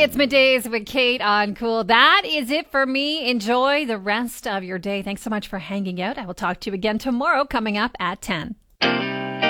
It's Middays with Kate on Cool. That is it for me. Enjoy the rest of your day. Thanks so much for hanging out. I will talk to you again tomorrow coming up at 10.